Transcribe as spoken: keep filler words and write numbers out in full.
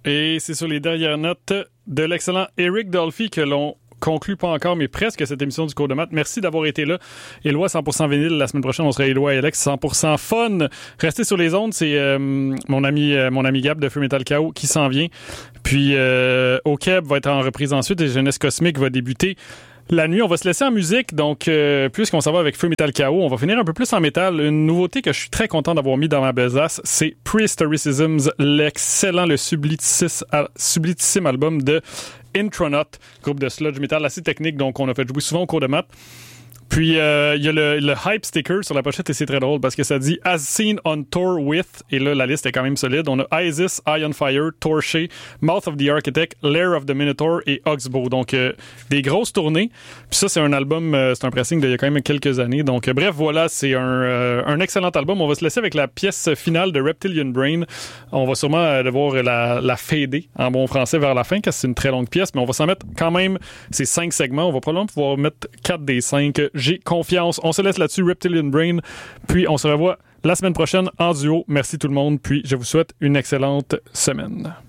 Et c'est sur les dernières notes de l'excellent Eric Dolphy que l'on conclut pas encore, mais presque cette émission du cours de maths. Merci d'avoir été là. Éloi cent pour cent vinyle. La semaine prochaine, on sera Éloi et Alex cent pour cent fun. Restez sur les ondes. C'est euh, mon ami euh, mon ami Gab de Feu Metal Chaos qui s'en vient. Puis euh, au Québec va être en reprise ensuite et Jeunesse Cosmique va débuter la nuit. On va se laisser en musique. Donc, euh, puisqu'on s'en va avec Feu Metal Chaos, on va finir un peu plus en métal. Une nouveauté que je suis très content d'avoir mis dans ma besace, c'est Prehistoricisms, l'excellent, le sublitissime, sublitissime album de Intronaut, groupe de sludge metal assez technique, donc on a fait jouer souvent au cours de maths. Puis, il euh, y a le, le hype sticker sur la pochette et c'est très drôle parce que ça dit « As seen on tour with », et là, la liste est quand même solide. On a Isis, Eye on Fire, Torché, Mouth of the Architect, Lair of the Minotaur et Oxbow. Donc, euh, des grosses tournées. Puis ça, c'est un album, euh, c'est un pressing d'il y a quand même quelques années. Donc, euh, bref, voilà, c'est un, euh, un excellent album. On va se laisser avec la pièce finale de Reptilian Brain. On va sûrement euh, devoir la, la fader en bon français vers la fin, car c'est une très longue pièce, mais on va s'en mettre quand même ces cinq segments. On va probablement pouvoir mettre quatre des cinq. J'ai confiance. On se laisse là-dessus, Reptilian Brain. Puis on se revoit la semaine prochaine en duo. Merci tout le monde. Puis je vous souhaite une excellente semaine.